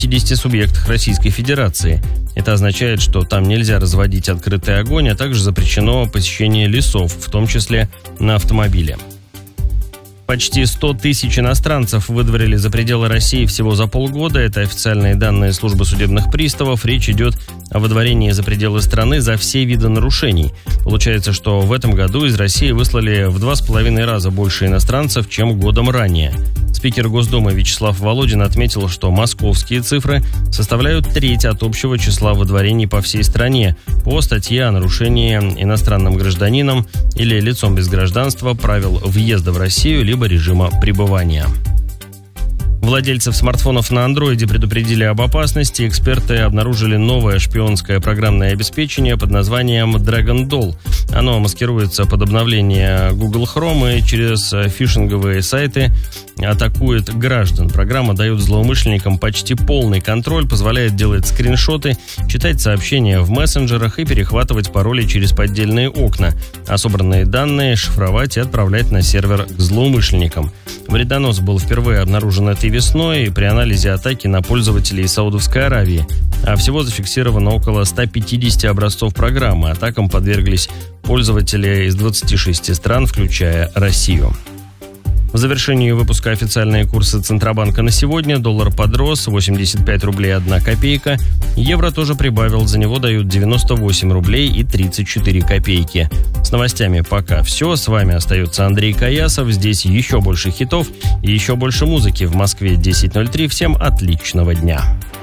50 субъектах Российской Федерации. Это означает, что там нельзя разводить открытый огонь, а также запрещено посещение лесов, в том числе на автомобиле. Почти 100 тысяч иностранцев выдворили за пределы России всего за полгода. Это официальные данные службы судебных приставов. Речь идет о выдворении за пределы страны за все виды нарушений. Получается, что в этом году из России выслали в 2,5 раза больше иностранцев, чем годом ранее. Спикер Госдумы Вячеслав Володин отметил, что московские цифры составляют треть от общего числа выдворений по всей стране по статье о нарушении иностранным гражданином или лицом без гражданства правил въезда в Россию либо режима пребывания. Владельцев смартфонов на андроиде предупредили об опасности. Эксперты обнаружили новое шпионское программное обеспечение под названием Dragon Doll. Оно маскируется под обновление Google Chrome и через фишинговые сайты атакует граждан. Программа дает злоумышленникам почти полный контроль, позволяет делать скриншоты, читать сообщения в мессенджерах и перехватывать пароли через поддельные окна, а собранные данные шифровать и отправлять на сервер к злоумышленникам. Вредонос был впервые обнаружен этой весной при анализе атаки на пользователей из Саудовской Аравии. А всего зафиксировано около 150 образцов программы. Атакам подверглись пользователи из 26 стран, включая Россию. В завершении выпуска официальные курсы Центробанка на сегодня. Доллар подрос, 85 рублей 1 копейка. Евро тоже прибавил, за него дают 98 рублей и 34 копейки. С новостями пока все. С вами остается Андрей Каясов. Здесь еще больше хитов и еще больше музыки. В Москве 10:03. Всем отличного дня.